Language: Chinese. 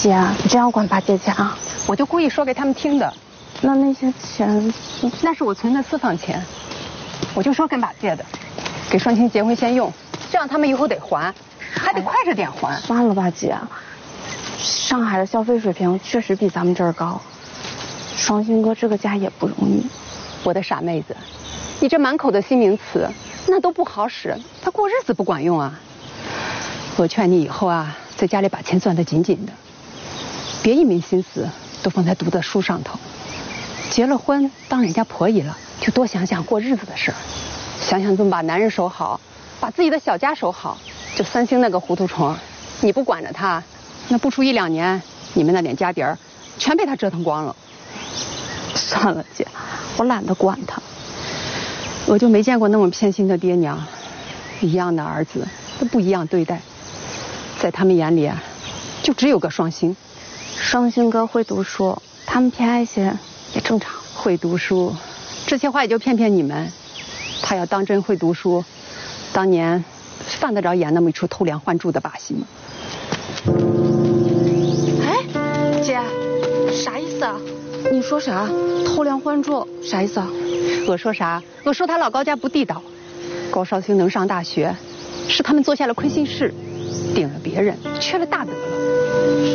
姐，你这样管八姐家？ 我就故意说给他们听的。 那些钱， 那是我存的私房钱，我就说跟爸借的，给双亲结婚先用，这样他们以后得还，还得快着点还。 算了吧，姐，上海的消费水平确实比咱们这儿高，双星哥这个家也不容易。 我的傻妹子，你这满口的新名词，那都不好使，他过日子不管用啊。我劝你以后啊，在家里把钱攥得紧紧的，别一门心思都放在读的书上头。结了婚当人家婆姨了，就多想想过日子的事儿，想想怎么把男人守好，把自己的小家守好。就三星那个糊涂虫，你不管着他，那不出1、2年，你们那点家底儿全被他折腾光了。 算了，姐，我懒得管他。 我就没见过那么偏心的爹娘，一样的儿子都不一样对待，在他们眼里啊，就只有个双星。 双星哥会读书，他们偏爱些也正常。 会读书，这些话也就骗骗你们。他要当真会读书，当年犯得着演那么一出偷梁换柱的把戏吗？ 哎，姐，啥意思啊？你说啥？偷梁换柱啥意思啊？ 我说啥？我说他老高家不地道，高少卿能上大学，是他们做下了亏心事，顶了别人，缺了大德了。